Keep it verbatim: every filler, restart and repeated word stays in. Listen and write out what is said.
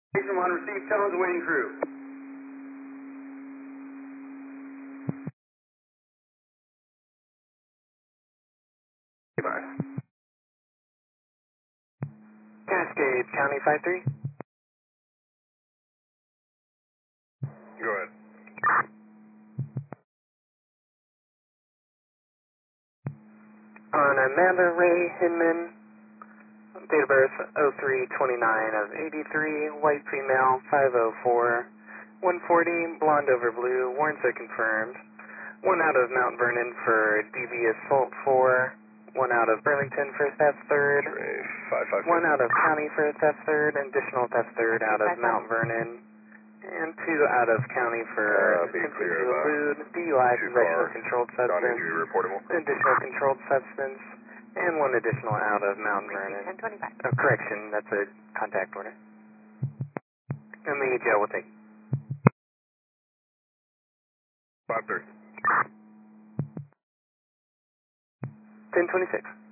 Station one, receive tones, awaiting crew. Goodbye. Cascade County five three. Go ahead. On Amanda Ray Hinman, date of birth oh three twenty-nine of eighty-three, white female, five oh four, one forty, blonde over blue, warrants are confirmed. One out of Mount Vernon for devious assault four, one out of Burlington for theft third, five five one out of county for theft third, additional theft third out of Mount Vernon, and two out of county for Uh, be attempting clear to of, uh, elude, D U I, two possession car, of controlled substance, non-injury reportable. additional controlled substance, and one additional out of Mount Vernon. ten twenty-five. Oh, correction, that's a contact order. And the jail will take five thirty. ten twenty-six.